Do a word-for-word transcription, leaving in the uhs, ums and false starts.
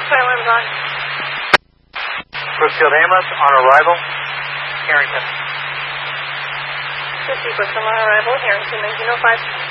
Fire alarm's on. Brookfield ambulance on arrival, Harrington. fifty Brookfield on arrival, Harrington nineteen oh five.